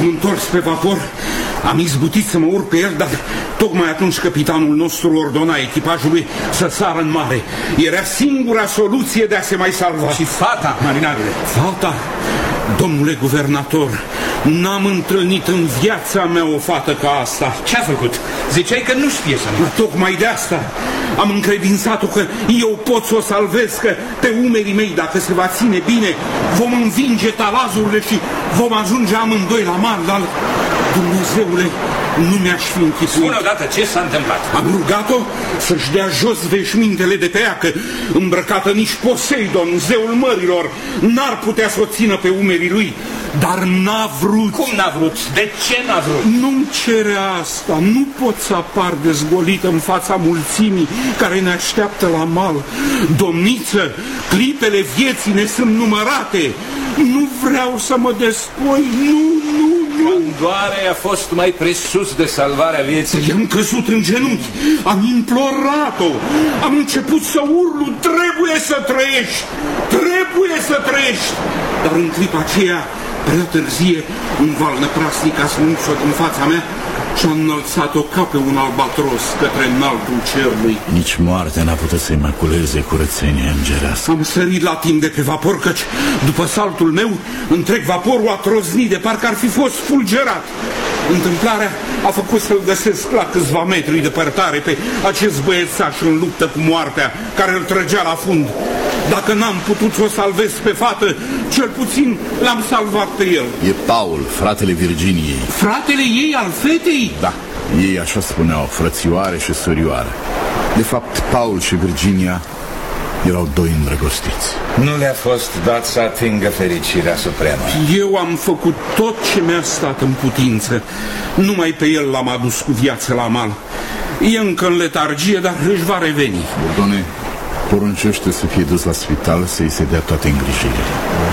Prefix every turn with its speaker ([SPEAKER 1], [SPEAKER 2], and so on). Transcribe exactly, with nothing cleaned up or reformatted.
[SPEAKER 1] M-am întors pe vapor, am izbutit să mă urc pe el, dar tocmai atunci capitanul nostru ordona echipajului să sară în mare. Era singura soluție de a se mai salva.
[SPEAKER 2] Și fata, marinarule?
[SPEAKER 1] Fata? Domnule guvernator, n-am întâlnit în viața mea o fată ca asta.
[SPEAKER 2] Ce-a făcut? Ziceai că nu știe să nu.
[SPEAKER 1] Tocmai de asta am încredințat-o că eu pot să o salvez, că pe umerii mei, dacă se va ține bine, vom învinge talazurile și vom ajunge amândoi la mare, dar Dumnezeule, nu mi-aș fi închipuit.
[SPEAKER 2] Spune odată ce s-a întâmplat.
[SPEAKER 1] Am rugat-o să-și dea jos veșmintele de pe ea, că îmbrăcată nici Poseidon, zeul mărilor, n-ar putea să o țină pe umerii lui, dar n-a vrut.
[SPEAKER 2] Cum n-a vrut? De ce n-a vrut?
[SPEAKER 1] Nu-mi cere asta, nu pot să apar dezgolită în fața mulțimii care ne așteaptă la mal. Domniță, clipele vieții ne sunt numărate, nu vreau să mă despoi, nu, nu.
[SPEAKER 2] Candoarea a fost mai presus de salvarea vieții.
[SPEAKER 1] I-am căzut în genunchi, am implorat-o, am început să urlu, trebuie să trăiești, trebuie să trăiești. Dar în clipa aceea, prea târzie, un val năprasnic a smuns-o din fața mea și a înălțat-o ca pe un albatros către înaltul cerului.
[SPEAKER 3] Nici moartea n-a putut să-i maculeze curățenia îngerească.
[SPEAKER 1] Am sărit la timp de pe vapor, căci după saltul meu, întreg vaporul a troznit de parcă ar fi fost fulgerat. Întâmplarea a făcut să-l găsesc la câțiva metri departare pe acest băiețaș în luptă cu moartea, care îl trăgea la fund. Dacă n-am putut să o salvez pe fată, cel puțin l-am salvat pe el.
[SPEAKER 3] E Paul, fratele Virginiei.
[SPEAKER 1] Fratele ei al fetei?
[SPEAKER 3] Da, ei așa spuneau, frățioare și surioare. De fapt, Paul și Virginia erau doi îndrăgostiți.
[SPEAKER 2] Nu le-a fost dat să atingă fericirea supremă.
[SPEAKER 1] Eu am făcut tot ce mi-a stat în putință. Numai pe el l-am adus cu viață la mal. E încă în letargie, dar își va reveni.
[SPEAKER 3] Burdone, poruncește să fie dus la spital să-i se dea toate îngrijirile.